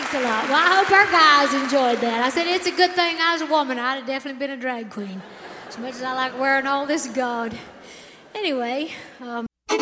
Thanks a lot. Well, I hope our guys enjoyed that. I said it's a good thing I was a woman. I'd have definitely been a drag queen. As much as I like wearing all this gaud. Anyway,